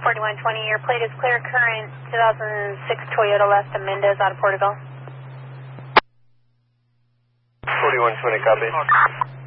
4120, your plate is clear current 2006 Toyota Lesta Mendez out of Portugal. 4120, copy.